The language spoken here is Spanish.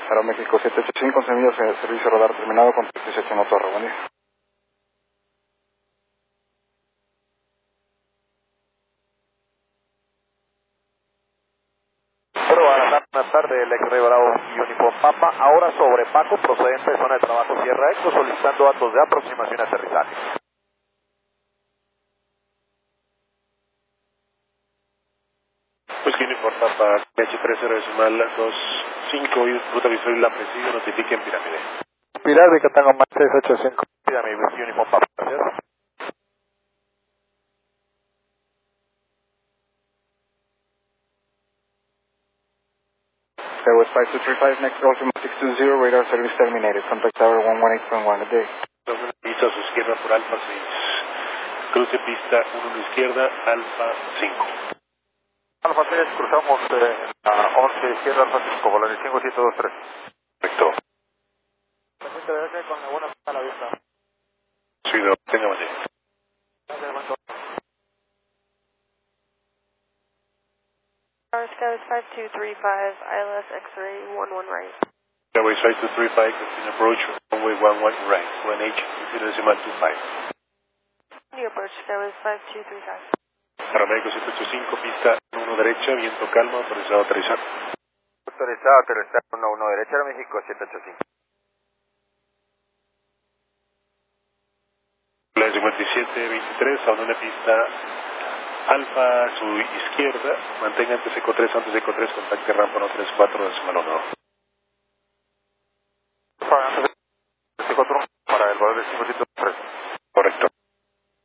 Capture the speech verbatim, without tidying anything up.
Aeroméxico siete ocho cinco, once millas, eh, servicio radar terminado con tres dieciocho en torre, buen día. Pero buenas tardes, el ex Bravo Uniform Papa, ahora sobre Paco, procedente de zona de trabajo Sierra Eco, solicitando datos de aproximación y aterrizaje. Pues que Uniform Papa, H tres cero decimal dos cinco, ruta visual la presidio, notifiquen Pirámide. Pilar que tengo más seis ocho cinco. Pirámide, Uniform Papa, gracias. Airways five two three five, next Ultima six two zero, radar service terminated. Contact tower one one eight point one a day. Una pista a su izquierda por Alfa seis. Cruce pista uno a la izquierda, Alfa cinco. Alfa seis, cruzamos eh, a once izquierda, Alfa cinco, Volaris cinco siete dos tres. Perfecto. Paciente de ese con buena a la vista. Suido, tenga buen día. Skyways five two three five, I L S X-ray one one right. Airways five two three five, continue approach, runway one one right, one H, zero decimal two five. New approach, Skyways five two three five. Aeroméxico siete ocho cinco, pista uno derecha, viento calma, autorizado a aterrizar. Autorizado, aterrizar uno uno derecha, México siete ocho cinco. La cincuenta y siete veintitrés, a una pista Alfa a su izquierda, mantenga antes eco tres, antes eco tres, contacte rampa uno tres cuatro decimal uno.